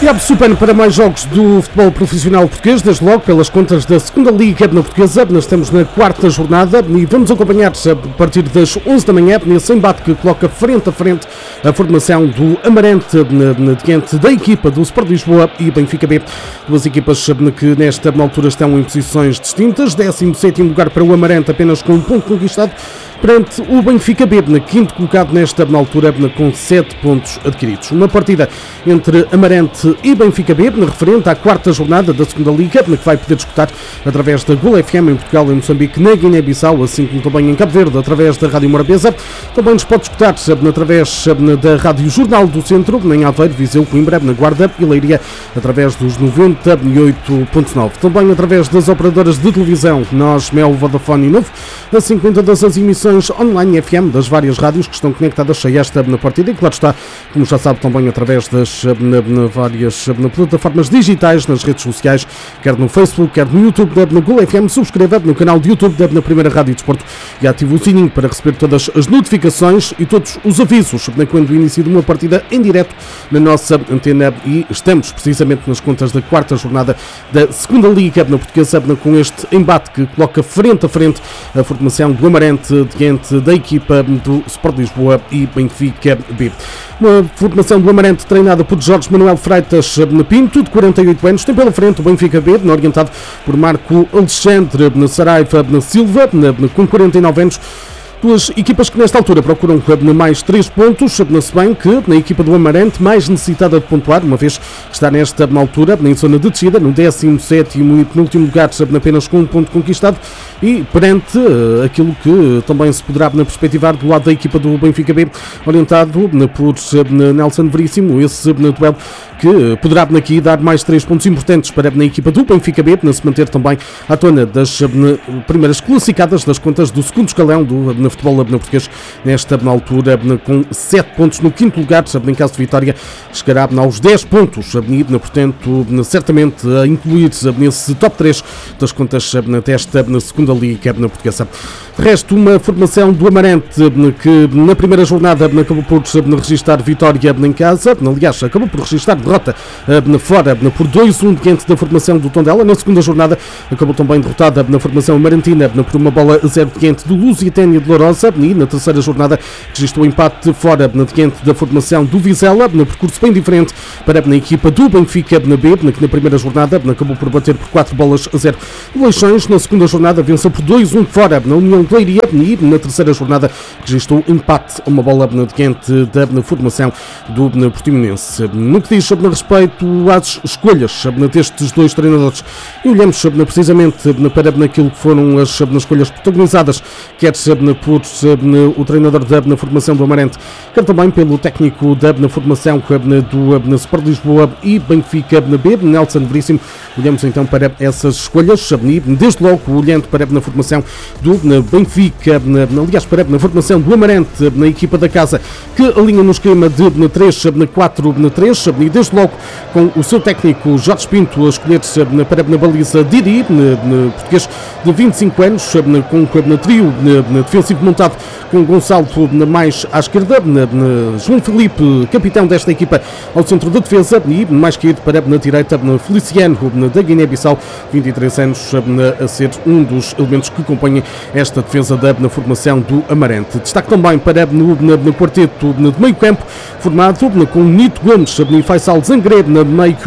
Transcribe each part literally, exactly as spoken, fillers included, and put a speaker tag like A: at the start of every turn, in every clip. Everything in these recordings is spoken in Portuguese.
A: E abre-se o pano para mais jogos do futebol profissional português, desde logo pelas contas da segunda Liga Portuguesa. Nós estamos na quarta jornada e vamos acompanhar a partir das onze da manhã nesse embate que coloca frente a frente a formação do Amarante diante da equipa do Sport Lisboa e Benfica B. Duas equipas que nesta altura estão em posições distintas. décimo sétimo lugar para o Amarante, apenas com um ponto conquistado, perante o Benfica B, na quinto colocado nesta altura, com sete pontos adquiridos. Uma partida entre Amarante e Benfica B, referente à quarta jornada da segunda Liga, que vai poder disputar através da Gol F M em Portugal, em Moçambique, na Guiné-Bissau, assim como também em Cabo Verde, através da Rádio Morabeza. Também nos pode escutar através da Rádio Jornal do Centro, em Aveiro, Viseu, Coimbra, na Guarda e Leiria, através dos noventa e oito ponto nove. Também através das operadoras de televisão, Nós, Mel, Vodafone e Novo, assim como todas as emissões online F M das várias rádios que estão conectadas a esta na partida e claro está, como já sabe, também através das na, na várias na plataformas digitais, nas redes sociais, quer no Facebook, quer no YouTube, na Gol F M. Subscreva no canal de YouTube na Primeira Rádio de Desporto e ative o sininho para receber todas as notificações e todos os avisos quando inicia uma partida em direto na nossa antena. E estamos precisamente nas contas da quarta jornada da segunda Liga Portuguesa, com este embate que coloca frente a frente a formação do Amarante diante da equipa do Sport Lisboa e Benfica B. Uma formação do Amarante treinada por Jorge Manuel Freitas Pinto, de quarenta e oito anos, tem pela frente o Benfica B, orientado por Marco Alexandre Saraiva Silva, com quarenta e nove anos. Duas equipas que nesta altura procuram mais três pontos, se bem que na equipa do Amarante mais necessitada de pontuar, uma vez que está nesta altura em zona de descida, no décimo sétimo e penúltimo lugar, apenas com um ponto conquistado, e perante uh, aquilo que também se poderá perspectivar do lado da equipa do Benfica B, orientado por uh, Nelson Veríssimo, esse uh, duelo que poderá aqui dar mais três pontos importantes para a equipa do Benfica B, para se manter também à tona das uh, primeiras classificadas das contas do segundo escalão do uh, futebol português, nesta altura com sete pontos no quinto lugar, em caso de vitória chegará aos dez pontos, portanto certamente a incluir nesse top três das contas desta segunda Liga Portuguesa. De resto, uma formação do Amarante que na primeira jornada acabou por registrar vitória em casa, aliás acabou por registrar derrota fora por dois a um diante da formação do Tondela. Na segunda jornada acabou também derrotada na formação amarantina por uma bola a zero diante do Lusitânia de Lourosa, e na terceira jornada registrou o empate fora diante da formação do Vizela, no percurso bem diferente para a equipa do Benfica B, que na primeira jornada acabou por bater por quatro bolas a zero Leixões. Na segunda jornada venceu por dois a um fora na União de Leiria, e na terceira jornada registrou empate a uma bola diante da formação do Portimonense. No que diz respeito às escolhas destes dois treinadores, e olhamos precisamente para aquilo que foram as escolhas protagonizadas, quer por o treinador da na formação do Amarante, quer também pelo técnico da na formação do Sport Lisboa e Benfica B, Nelson Veríssimo. Olhamos então para essas escolhas, desde logo olhando para a formação do Benfica, aliás para a formação do Amarante na equipa da casa, que alinha no esquema de três quatro três, e desde logo com o seu técnico Jorge Pinto a escolher para a baliza Didi, português de vinte e cinco anos, com o trio defensivo montado com Gonçalo mais à esquerda, João Filipe, capitão desta equipa, ao centro da defesa, e mais caído para na direita Feliciano da Guiné-Bissau, vinte e três anos, a ser um dos elementos que compõem esta defesa da na formação do Amarante. Destaque também para no, no quarteto de meio campo, formado com Nito Gomes e Faisal Zangré no meio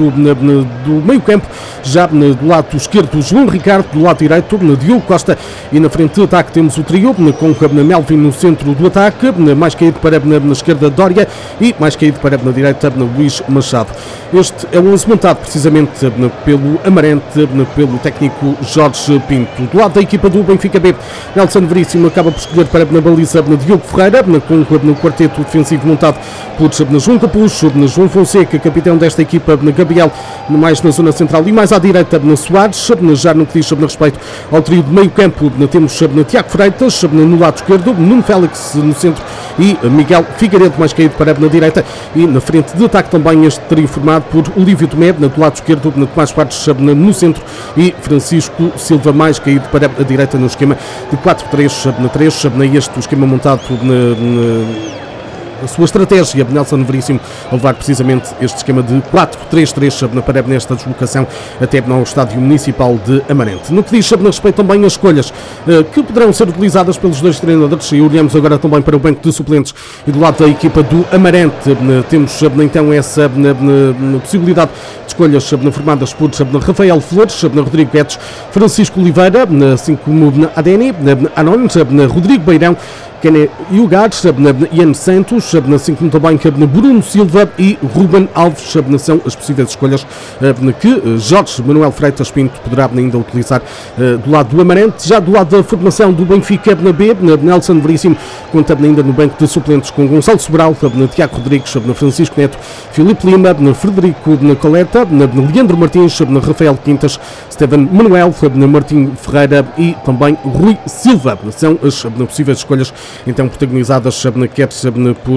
A: do meio campo, já do lado esquerdo João Ricardo, do lado direito Diogo Costa, e na frente de ataque temos o trio com Melvin no centro do ataque, mais caído para na esquerda Dória e mais caído para na direita Luís Machado. Este é o onze montado precisamente pelo Amarante, pelo técnico Jorge Pinto. Do lado da equipa do Benfica B, Nelson Veríssimo acaba por escolher para na baliza Diogo Ferreira, com no quarteto defensivo montado por João Capucho, João Fonseca, capitão desta equipa, Gabriel mais na zona central e mais à direita Soares. Já no que diz sobre respeito ao trio de meio campo, temos Tiago Freitas no lado esquerdo, Nuno Félix no centro e Miguel Figueiredo mais caído para na direita, e na frente de ataque também este trio formado por Olívio Tomé do lado esquerdo, Tomás Quartes no centro e Francisco Silva mais caído para a direita no esquema de quatro três três, este o esquema montado na, na a sua estratégia, Nelson Veríssimo, a levar precisamente este esquema de quatro três três para nesta deslocação até ao Estádio Municipal de Amarante. No que diz a respeito também às escolhas que poderão ser utilizadas pelos dois treinadores, e olhamos agora também para o banco de suplentes e do lado da equipa do Amarante, temos então essa possibilidade de escolhas formadas por Rafael Flores, Rodrigo Guedes, Francisco Oliveira, assim como Adeni, Anon, Rodrigo Beirão, Kene Yugar, Ian Santos, assim como também Bruno Silva e Ruben Alves, são as possíveis escolhas que Jorge Manuel Freitas Pinto poderá ainda utilizar do lado do Amarante. Já do lado da formação do Benfica B, Nelson Veríssimo conta ainda no banco de suplentes com Gonçalo Sobral, Tiago Rodrigues, Francisco Neto, Filipe Lima, Frederico Coleta, Leandro Martins, Rafael Quintas, Steven Manuel, Martim Ferreira e também Rui Silva. São as possíveis escolhas então protagonizadas quer por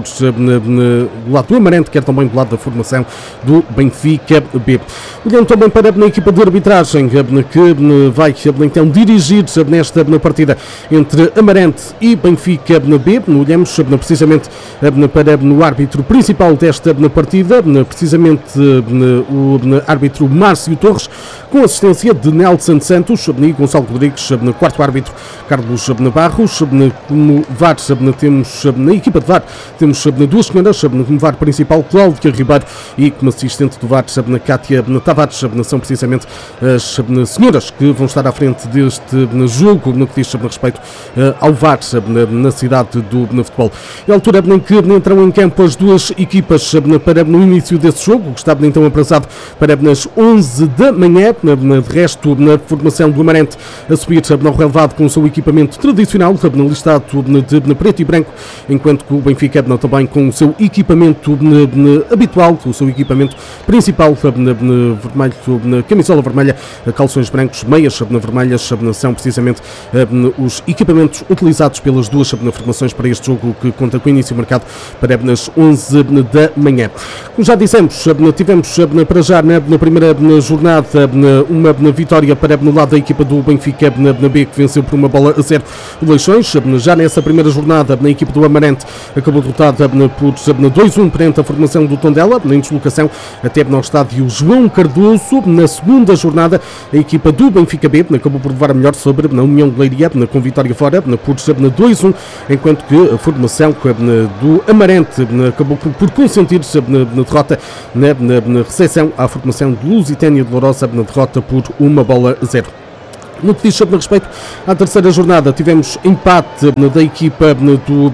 A: do lado do Amarante, quer também do lado da formação do Benfica B. Olhando também para a equipa de arbitragem que vai então dirigir nesta partida entre Amarante e Benfica B, olhamos precisamente para o árbitro principal desta partida, precisamente o árbitro Márcio Torres, com assistência de Nelson Santos e Gonçalo Rodrigues, quarto árbitro Carlos Barros. Como V A R temos na equipa de V A R temos duas senhoras, como V A R principal Cláudia Ribeiro e como assistente do V A R Cátia Tavares. São precisamente as senhoras que vão estar à frente deste jogo no que diz respeito ao V A R na cidade do futebol. É a altura em que entram em campo as duas equipas para no início desse jogo, que estava então aprazado para as onze da manhã. De resto, na formação do Amarante a subir no relevado com o seu equipamento tradicional, listado de preto e branco, enquanto que o Benfica também com o seu equipamento habitual, com o seu equipamento principal, vermelho, camisola vermelha, calções brancos, meias vermelhas, são precisamente os equipamentos utilizados pelas duas formações para este jogo, que conta com o início marcado para as onze da manhã. Como já dissemos, tivemos para já na primeira jornada uma vitória para no lado da equipa do Benfica B, que venceu por uma bola a zero o Leixões. Já nessa primeira jornada, na equipa do Amarante acabou derrotada por dois a um perante a formação do Tondela, em deslocação até no estádio João Cardoso. Na segunda jornada, a equipa do Benfica B acabou por levar a melhor sobre a União de Leiria, com vitória fora por dois a um, enquanto que a formação do Amarante acabou por consentir-se na derrota na recepção à formação de Lusitânia de Lourosa, na derrota por uma bola a zero. No que diz sobre respeito à terceira jornada, tivemos empate da equipa do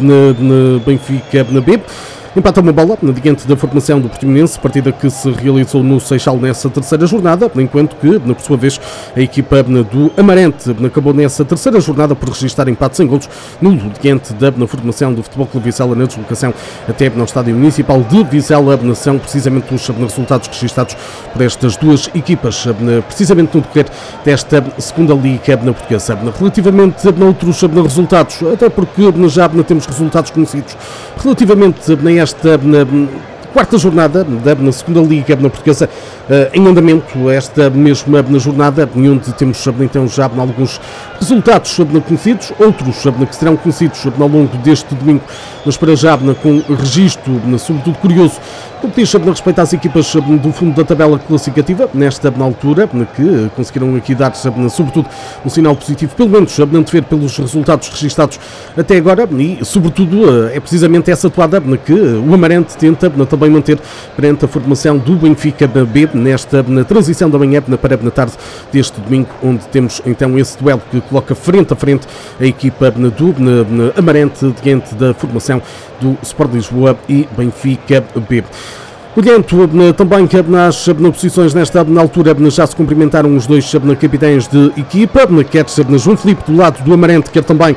A: Benfica B. Empata uma bola diante da formação do Portimonense, partida que se realizou no Seixal nessa terceira jornada, enquanto que, por sua vez, a equipa do Amarante acabou nessa terceira jornada por registrar empate sem golos nulo diante da formação do Futebol Clube Vizela na deslocação até no Estádio Municipal de Vizela. São precisamente os resultados registados por estas duas equipas, precisamente no decorrer desta segunda Liga Portuguesa. Relativamente a outros resultados, até porque já temos resultados conhecidos, relativamente a esta quarta jornada da segunda Liga Portuguesa em andamento, esta mesma jornada, onde temos então já alguns resultados conhecidos, outros que serão conhecidos ao longo deste domingo, mas para já com registro sobretudo curioso no que diz respeito às equipas do fundo da tabela classificativa, nesta altura, que conseguiram aqui dar sobretudo um sinal positivo, pelo menos a ver pelos resultados registados até agora, e sobretudo é precisamente essa toada que o Amarante tenta também manter perante a formação do Benfica B nesta na transição da manhã para a tarde deste domingo, onde temos então esse duelo que coloca frente a frente a equipa do Amarante diante da formação do Sport Lisboa e Benfica B. Olhando também nas posições nesta altura, já se cumprimentaram os dois capitães de equipa, quer João Filipe do lado do Amarante, quer também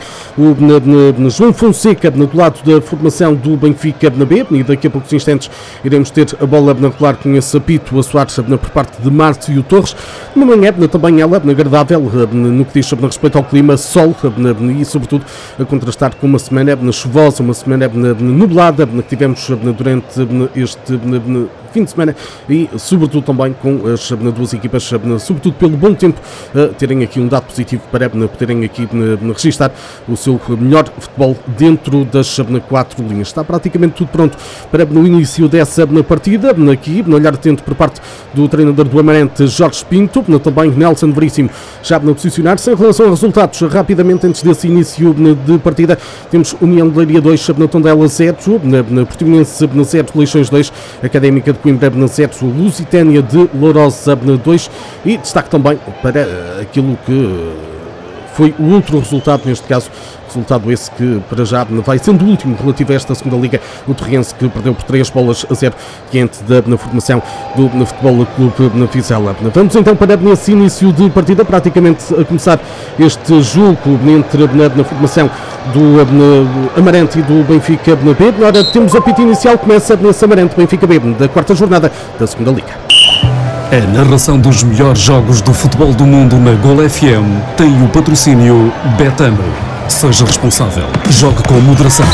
A: o João Fonseca do lado da formação do Benfica B, e daqui a poucos instantes iremos ter a bola na rolar com esse apito a soar por parte de Márcio Torres. Uma manhã também ela agradável no que diz respeito ao clima, sol e sobretudo a contrastar com uma semana chuvosa, uma semana nublada que tivemos durante este fim de semana e, sobretudo, também com as duas equipas, sobretudo pelo bom tempo, terem aqui um dado positivo para poderem aqui registrar o seu melhor futebol dentro das quatro linhas. Está praticamente tudo pronto para o início dessa partida. Aqui, no olhar atento por parte do treinador do Amarante, Jorge Pinto, também Nelson Veríssimo já a posicionar-se. Em relação aos resultados, rapidamente, antes desse início de partida, temos União de Leiria dois, Tondela zero, Portimonense zero, Leixões dois, Académica de Coimbra zero, Lusitânia de Lourosa dois, e destaque também para aquilo que foi o outro resultado, neste caso, resultado esse que para já vai sendo o último relativo a esta segunda liga, o Torrense, que perdeu por três bolas a zero diante da na formação do na Futebol Clube na Vizela. Vamos então para esse início de partida, praticamente a começar este jogo entre na, na formação do na, Amarante e do Benfica B. Ora, temos o apito inicial, começa nesse Amarante Benfica B da quarta jornada da segunda liga.
B: A narração dos melhores jogos do futebol do mundo na Gol F M tem o patrocínio Betano. Seja responsável. Jogue com moderação.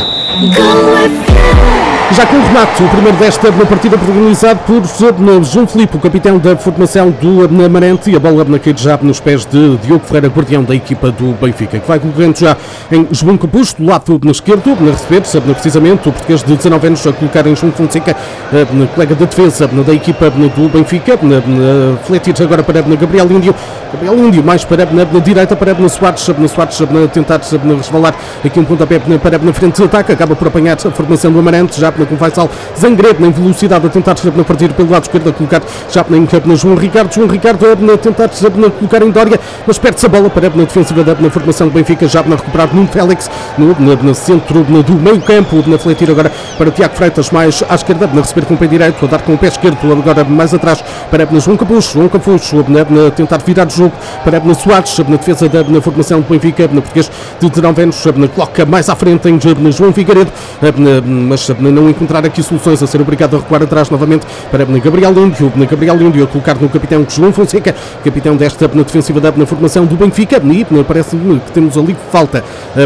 C: Gol F M.
A: Já com o Renato, o primeiro desta partida protagonizado por João Filipe, o capitão da formação do Amarante, e a bola cai já nos pés de Diogo Ferreira, guardião da equipa do Benfica, que vai colocando já em João Campos, do lado na esquerdo, na receber, precisamente o português de dezanove anos, a colocar em João Fonseca, colega da defesa da equipa do Benfica, fletir agora para Gabriel Índio, Gabriel Índio mais para na direita, para na Soares, na Soares tentar resvalar aqui um pontapé para na frente de ataque, acaba por apanhar a formação do Amarante, já com Faisal Zangredo em velocidade a tentar partir pelo lado esquerdo, a colocar já na João Ricardo, João Ricardo a tentar colocar em Dória, mas perde-se a bola para na defensiva da na formação do Benfica, já na recuperar Nuno Félix no, na, no centro na, do meio campo, na fletir agora para Tiago Freitas mais à esquerda, na receber com o pé direito, a dar com o pé esquerdo, agora mais atrás para na João Capucho, João Capucho na, na tentar virar o jogo para na Soares, na defesa da na formação do Benfica, na português de dezanove anos, na coloca mais à frente em na João Figueiredo, na, mas não encontrar aqui soluções, a ser obrigado a recuar atrás novamente para Gabriel Índio, Gabriel Índio a colocar no capitão João Fonseca, capitão desta na defensiva da na formação do Benfica, e parece-me que temos ali falta,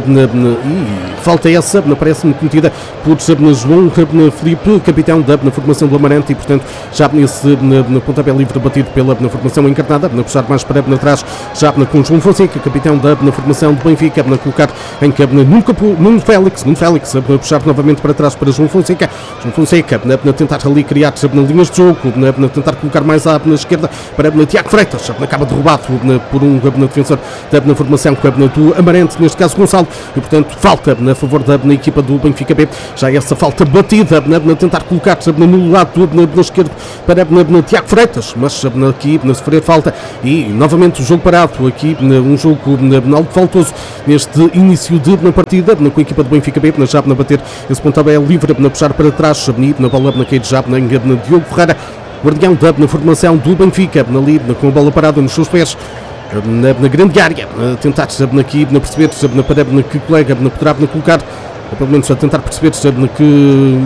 A: e falta essa, parece-me cometida por João Filipe, capitão da na formação do Amarante, e portanto já nesse na pontapé livre batido pela na formação encarnada, na puxar mais para na trás, já com João Fonseca, capitão da na formação do Benfica, na colocar em Nuno Félix, Nuno Félix a puxar novamente para trás para João Fonseca, João Fonseca na, na tentar ali criar na linhas de jogo, na, na tentar colocar mais à na esquerda para na Tiago Freitas, acaba derrubado na, por um na defensor da na formação na, do Amarante, neste caso Gonçalo, e portanto falta na favor da na equipa do Benfica B, já essa falta batida na, na tentar colocar na, no lado na, na esquerdo para na, na Tiago Freitas, mas na, aqui na sofrer falta e novamente o jogo parado, aqui na, um jogo na, algo faltoso neste início de na partida, na, com a equipa do Benfica B, na, já na bater esse pontapé livre, na puxar para trás, na bola na caída já na, na Diogo Ferreira, guardião da na formação do Benfica, na ali com a bola parada nos seus pés, na, na grande área, a tentar aqui na perceber na, para na que colega na, poderá na colocar, ou pelo menos a tentar perceber na que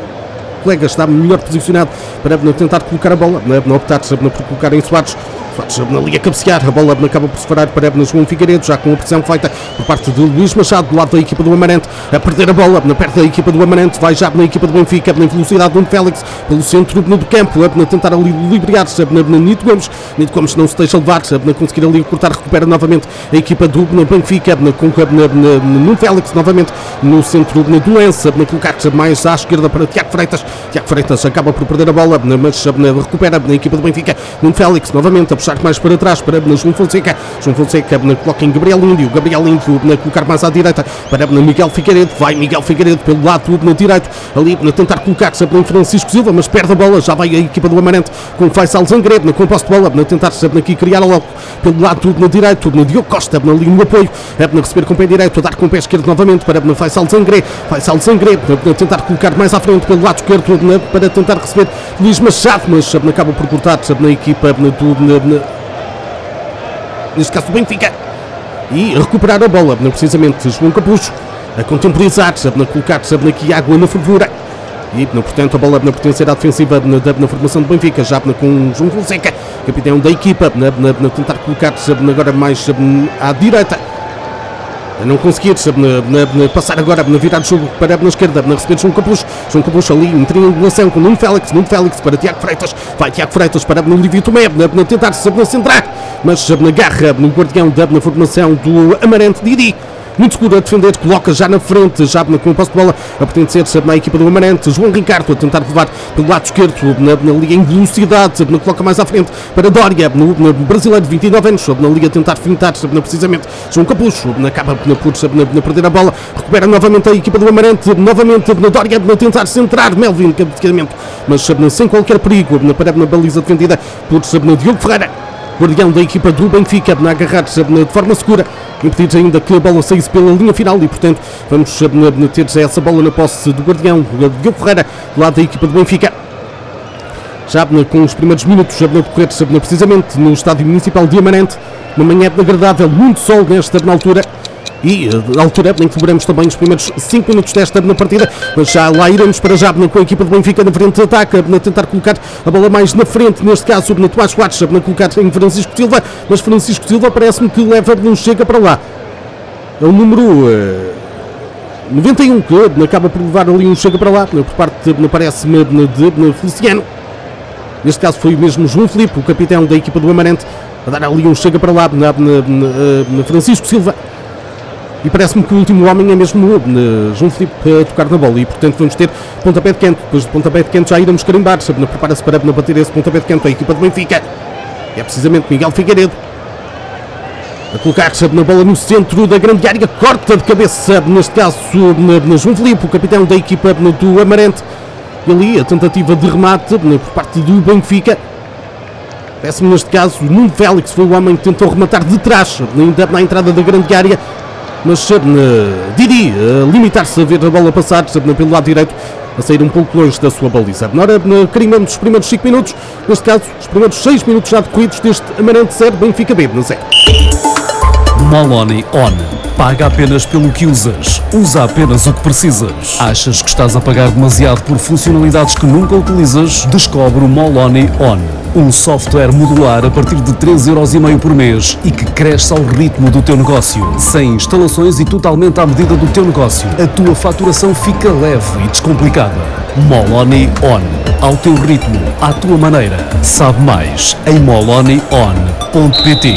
A: colega está melhor posicionado para na, tentar colocar a bola, na, na optar na, por colocar em Soares. Na linha a cabecear, a bola acaba por separar para João Figueiredo, já com a pressão feita por parte de Luís Machado, do lado da equipa do Amarante, a perder a bola, na perto da equipa do Amarante, vai já na equipa do Benfica, na velocidade do Félix, pelo centro do campo, a tentar ali liberar-se, na Nito Gomes, Nito Gomes não se deixa levar, a conseguir ali cortar, recupera novamente a equipa do Benfica, com no Félix, novamente no centro do lance, na colocar-se mais à esquerda para Tiago Freitas, Tiago Freitas acaba por perder a bola, mas recupera na equipa do Benfica, no Félix, novamente, a puxar mais para trás para João Fonseca, João Fonseca na coloca em Gabriel Índio, Gabriel Índio na colocar mais à direita para Miguel Figueiredo, vai Miguel Figueiredo pelo lado na direito, ali na tentar colocar-se para Francisco Silva, mas perde a bola, já vai a equipa do Amarante com Faisal Zangredo, na composto de bola, na tentar aqui criar logo pelo lado na direito, na Diogo Costa, na linha de apoio, na receber com o pé direito, a dar com o pé esquerdo novamente para Faisal Zangredo, Faisal Zangredo, na tentar colocar mais à frente pelo lado esquerdo, na, para tentar receber Luís Machado, mas acaba por cortar na equipa na, na, neste caso do Benfica, e recuperar a bola, precisamente João Capucho, a contemporizar, a colocar-se aqui água na fervura, e portanto a bola na pertencer à defensiva na, na formação do Benfica, já com João Fonseca, capitão da equipa, na, na, na tentar colocar-se agora mais à direita, não conseguir passar agora na virada de jogo para na esquerda, na receber João Capucho. João Capucho ali em triangulação com Nuno Félix. Nuno Félix para Tiago Freitas. Vai Tiago Freitas para no Livio Tomé, na tentar se centrar, mas na garra no guardião da na formação do Amarante, Didi. Muito seguro a defender, coloca já na frente, já com o posse de bola a pertencer na equipa do Amarante. João Ricardo a tentar levar pelo lado esquerdo, na, na liga em velocidade, na coloca mais à frente para Dória, no, no brasileiro de vinte e nove anos, na liga a tentar fintar, na, precisamente João Capucho, na, acaba na, na, na perder a bola, recupera novamente a equipa do Amarante, novamente na Dória, na tentar centrar Melvin, praticamente, mas na, sem qualquer perigo, na, para na baliza defendida por na, Diogo Ferreira, guardião da equipa do Benfica, na agarrar de forma segura, impedir ainda que a bola saísse pela linha final e, portanto, vamos ter essa bola na posse do guardião, Diogo Ferreira, do lado da equipa do Benfica. Já com os primeiros minutos a decorrer precisamente no estádio municipal de Amarante, uma manhã agradável, muito sol nesta na altura. E na altura em que celebramos também os primeiros cinco minutos desta na partida, mas já lá iremos para já com a equipa do Benfica na frente de ataque, a tentar colocar a bola mais na frente, neste caso na Tomás Coates, a colocar em Francisco Silva, mas Francisco Silva parece-me que leva, não chega para lá. É o número uh, noventa e um que acaba por levar ali um chega para lá, por parte, parece-me, de Feliciano. Neste caso foi o mesmo João Filipe, o capitão da equipa do Amarante, a dar ali um chega para lá na, na, na, na Francisco Silva. E parece-me que o último homem é mesmo uh, João Filipe a tocar na bola. E portanto vamos ter pontapé de canto. Depois de pontapé de canto já iremos carimbar. Prepara-se para bater esse pontapé de canto a equipa do Benfica. É precisamente Miguel Figueiredo a colocar-se na bola no centro da grande área. Corta de cabeça, neste caso, na, na João Filipe, o capitão da equipa do Amarante. E ali a tentativa de remate por parte do Benfica. Parece-me neste caso Nuno Félix foi o homem que tentou rematar de trás na, na entrada da grande área. Mas uh, Didi a uh, limitar-se a ver a bola passar uh, pelo lado direito, a sair um pouco longe da sua baliza. Na hora uh, carimamos os primeiros cinco minutos, neste caso os primeiros seis minutos já decorridos deste Amarante zero, Benfica B, não sei.
B: Moloni On. Paga apenas pelo que usas. Usa apenas o que precisas. Achas que estás a pagar demasiado por funcionalidades que nunca utilizas? Descobre o Moloni On. Um software modular a partir de três euros e meio por mês e que cresce ao ritmo do teu negócio. Sem instalações e totalmente à medida do teu negócio. A tua faturação fica leve e descomplicada. Moloni On. Ao teu ritmo, à tua maneira. Sabe mais em moloni on ponto pt.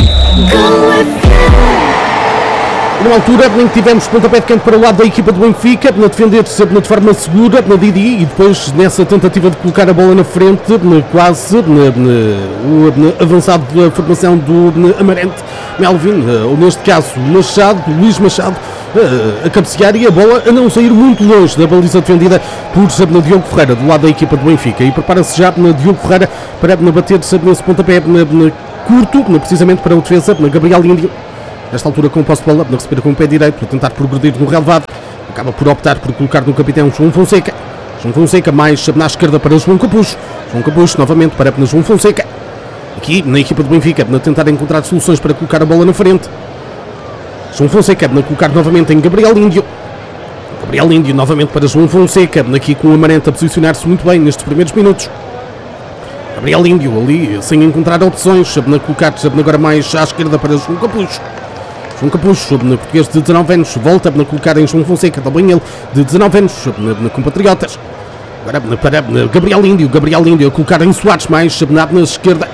A: Na altura em que tivemos pontapé de canto para o lado da equipa do Benfica, na defender-se de forma segura, na Didi, e depois nessa tentativa de colocar a bola na frente, quase na, na, na avançado da formação do na Amarante, Melvin, ou neste caso Machado, Luís Machado, a cabecear e a bola a não sair muito longe da baliza defendida por na Diogo Ferreira, do lado da equipa do Benfica, e prepara-se já na Diogo Ferreira para bater-se nesse pontapé na, na curto, na, precisamente para o defesa, na Gabriel Índio. Nesta altura com o posse de bola, na receber com o pé direito, a tentar progredir no relevado, acaba por optar por colocar no capitão João Fonseca. João Fonseca mais na esquerda para João Capucho. João Capucho novamente para João Fonseca. Aqui na equipa do Benfica, na tentar encontrar soluções para colocar a bola na frente. João Fonseca na colocar novamente em Gabriel Índio. Gabriel Índio novamente para João Fonseca, aqui com o Amarante a posicionar-se muito bem nestes primeiros minutos. Gabriel Índio ali sem encontrar opções, na colocar agora mais à esquerda para João Capucho. João Capucho, na português de dezanove anos, volta a colocar em João Fonseca, também ele de dezanove anos, na, na compatriotas. Agora para Gabriel Índio, Gabriel Índio a colocar em Soares, mais na, na esquerda.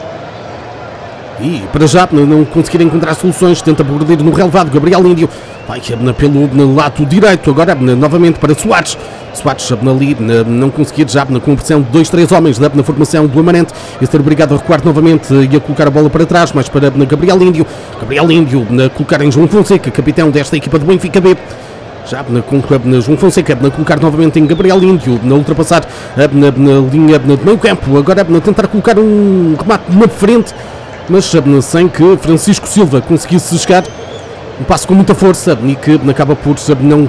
A: E para já não conseguir encontrar soluções, tenta progredir no relevado. Gabriel Índio vai pelo no lado direito, agora novamente para Soares. Soares ali não conseguir já com a pressão de dois, três homens na, na formação do Amarante, e ser obrigado a recuar novamente e a colocar a bola para trás, mas para Gabriel Índio. Gabriel Índio a colocar em João Fonseca, capitão desta equipa do Benfica B. Já na, com na João Fonseca a colocar novamente em Gabriel Índio, na ultrapassar na, na linha de meio campo, agora a tentar colocar um remate na frente, mas sem que Francisco Silva conseguisse chegar. Um passo com muita força e que acaba por não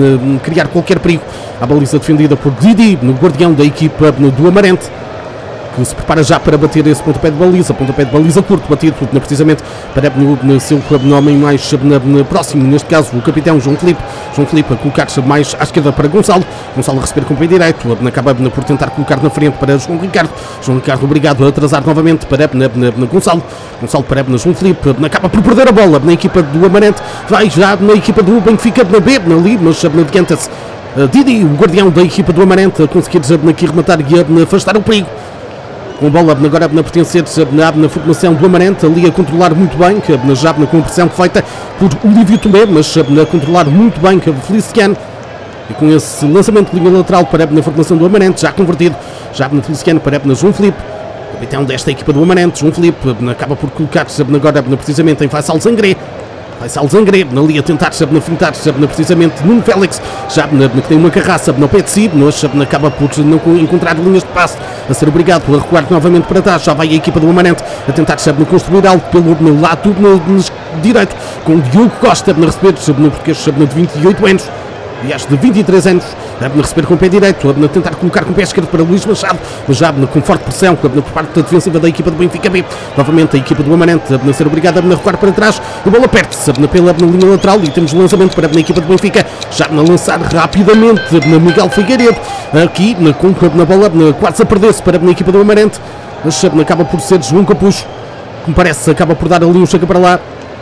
A: criar qualquer perigo. A baliza defendida por Didi, no guardião da equipa do Amarante. que se prepara já para bater esse pontapé de baliza, pontapé de baliza curto, batido precisamente para o seu homem mais próximo, neste caso o capitão João Filipe. João Filipe a colocar-se mais à esquerda para Gonçalo, Gonçalo a receber com o pé direito, acaba por tentar colocar na frente para João Ricardo, João Ricardo obrigado a atrasar novamente para Gonçalo, Gonçalo para João Filipe, acaba por perder a bola na equipa do Amarante, vai já na equipa do Benfica, na B, ali, mas adianta-se Didi, o guardião da equipa do Amarante, a conseguir aqui rematar e afastar o perigo. Com a bola agora a pertencer na, na formação do Amarante, ali a controlar muito bem, já com a pressão feita por Olívio Tomé, mas a controlar muito bem que Feliciano, e com esse lançamento de linha lateral para na formação do Amarante, já convertido, já na Feliciano para na João Filipe, capitão desta equipa do Amarante. João Filipe acaba por colocar-se agora precisamente em Faisal Zangré, Faisal Zangré, ali a tentar fintar precisamente Nuno Félix, já que tem uma carraça no pé de si, mas acaba por não encontrar linhas de passe, a ser obrigado a recuar novamente para trás. Já vai a equipa do Amarante a tentar construir algo pelo lado direito, com o Diogo Costa a receber no português de vinte e oito anos, aliás de vinte e três anos, a receber com o pé direito, a tentar colocar com o pé esquerdo para Luís Machado, mas já com forte pressão por parte da defensiva da equipa do Benfica B. Novamente a equipa do Amarante a ser obrigada a recuar para trás, a bola perde-se pela linha lateral e temos lançamento para a equipa do Benfica, já a lançar rapidamente na Miguel Figueiredo, aqui na, com, na bola quase a perder-se para a equipa do Amarante, mas acaba por ser João Capucho, que me parece acaba por dar ali um chega para lá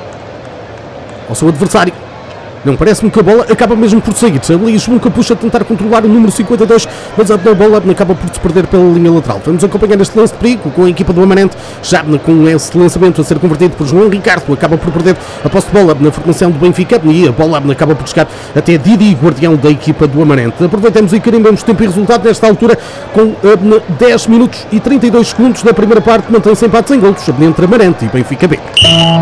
A: ao seu adversário. Não, parece-me que a bola acaba mesmo por sair. Ali João Capucho a tentar controlar o número cinquenta e dois, mas a bola acaba por se perder pela linha lateral. Vamos acompanhar este lance de perigo com a equipa do Amarante, já com esse lançamento a ser convertido por João Ricardo, acaba por perder a posse de bola na formação do Benfica e a bola acaba por chegar até Didi, guardião da equipa do Amarante. Aproveitamos e carimbamos tempo e resultado nesta altura com dez minutos e trinta e dois segundos da primeira parte. Mantém-se empate sem golos entre Amarante e Benfica B.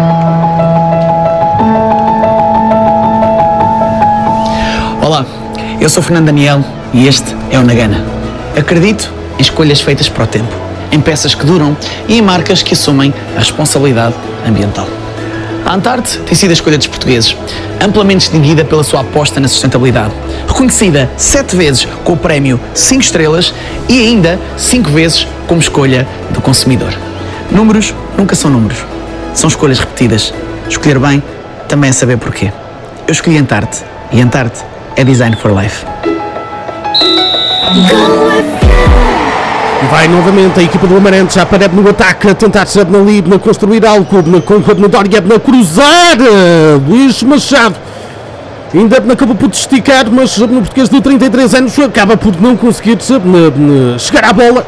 D: Olá, eu sou Fernando Daniel e este é o Nagana. Acredito em escolhas feitas para o tempo, em peças que duram e em marcas que assumem a responsabilidade ambiental. A Antarte tem sido a escolha dos portugueses, amplamente distinguida pela sua aposta na sustentabilidade, reconhecida sete vezes com o prémio cinco estrelas e ainda cinco vezes como escolha do consumidor. Números nunca são números, são escolhas repetidas. Escolher bem também é saber porquê. Eu escolhi Antarte e Antarte é Design for Life.
A: Vai novamente a equipa do Amarante, já para no ataque, a tentar-se ali, a construir algo, na Dória, a cruzar, Luís Machado, ainda acabou por esticar, mas no português de trinta e três anos acaba por não conseguir chegar à bola.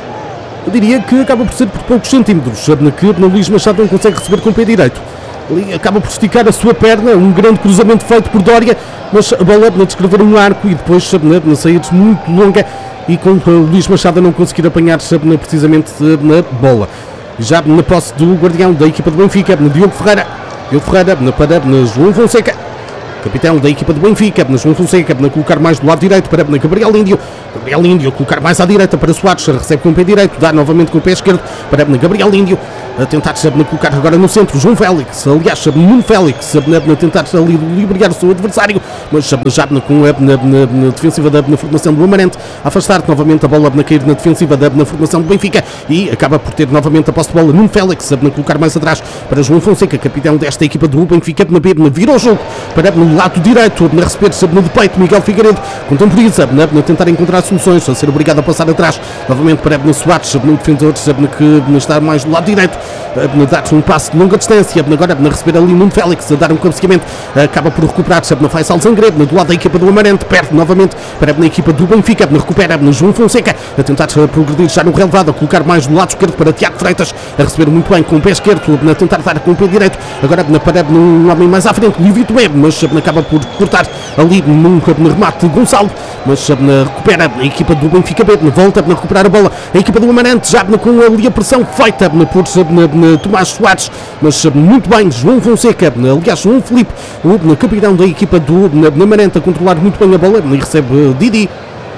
A: Eu diria que acaba por ser por poucos centímetros, que no Luís Machado não consegue receber com o pé direito. Ali acaba por esticar a sua perna, um grande cruzamento feito por Dória, mas a bola a descrever um arco e depois na saída muito longa e com o Luís Machado a não conseguir apanhar precisamente na bola. Já na posse do guardião da equipa do Benfica, Diogo Ferreira, Diogo Ferreira para João Fonseca, capitão da equipa do Benfica, João Fonseca a colocar mais do lado direito para Gabriel Índio, Gabriel Índio a colocar mais à direita para Soares, recebe com o pé direito, dá novamente com o pé esquerdo para Gabriel Índio, a tentar colocar agora no centro João Félix, aliás Nuno Félix a tentar ali liberar o seu adversário, mas já com a na, na, na defensiva da na formação do Amarante, a afastar novamente a bola a cair na defensiva da na formação do Benfica e acaba por ter novamente a posse de bola Nuno Félix a colocar mais atrás para João Fonseca, capitão desta equipa do Benfica, na B, virou o jogo para no lado direito, na receber-se no de peito Miguel Figueiredo, contemporiza na, na tentar encontrar soluções, a ser obrigado a passar atrás novamente para no Soares, no defensor que está mais do lado direito, a dar um passe de longa distância, agora a receber ali Nuno Félix, a dar um cabeceamento, acaba por recuperar na Faisal Zangré, do lado da equipa do Amarante, perde novamente para a equipa do Benfica, recupera no João Fonseca, a tentar progredir já no relevado, a colocar mais no lado esquerdo para Tiago Freitas, a receber muito bem com o pé esquerdo, a tentar dar com o pé direito, agora para um homem mais à frente, Livio Tomé, mas acaba por cortar ali num remate de Gonçalo, mas recupera a equipa do Benfica B, volta a recuperar a bola, a equipa do Amarante, já com ali a pressão feita por Tomás Soares, mas muito bem João Fonseca, aliás João Filipe, o capitão da equipa do Amarante, a controlar muito bem a bola e recebe Didi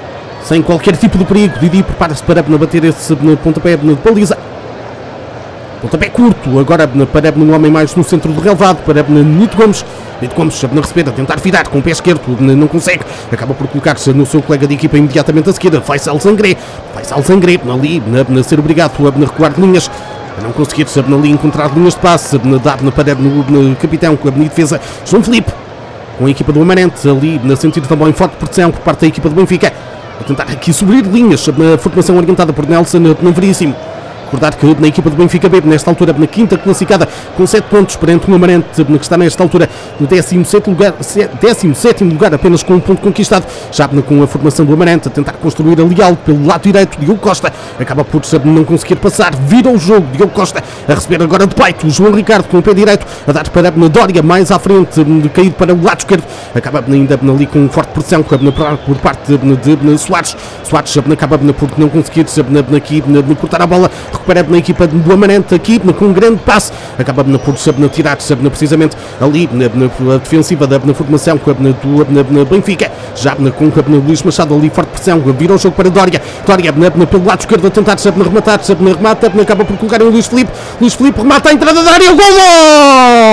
A: sem qualquer tipo de perigo. Didi prepara-se para bater esse pontapé de baliza. Pontapé curto, agora para um homem mais no centro do relevado, para Nito Gomes. Nito Gomes na receber, a tentar virar com o pé esquerdo, não consegue, acaba por colocar-se no seu colega de equipa imediatamente a seguir, Faisal Sangré, Faisal Sangré, ali, a ser obrigado a recuar de linhas, a não conseguir ali encontrar linhas de passe, dado na parede no capitão, com a defesa, João Filipe, com a equipa do Amarante, ali, na sentido também forte pressão por parte da equipa do Benfica, a tentar aqui subir linhas, na formação orientada por Nelson, no Veríssimo. Recordar que na equipa do Benfica B, nesta altura, na quinta classificada, com sete pontos, perante um Amarante, que está nesta altura no décimo sétimo lugar, décimo sétimo lugar, apenas com um ponto conquistado, já com a formação do Amarante, a tentar construir ali algo pelo lado direito, Diogo Costa, acaba por não conseguir passar, vira o jogo, Diogo Costa, a receber agora de peito, o João Ricardo com o pé direito, a dar para a Dória, mais à frente, caído para o lado esquerdo, acaba ainda ali com forte pressão por parte de Soares, Soares acaba por não conseguir aqui cortar a bola, recupera na equipa do Amarante aqui com um grande passe, acaba por tirar precisamente ali na defensiva da formação do Benfica, já com o Luís Machado ali, forte pressão, vira o jogo para Dória, Dória pelo lado esquerdo a tentar rematar, remata, acaba por colocar o Luís Filipe, Luís Filipe remata a entrada da área, o golo!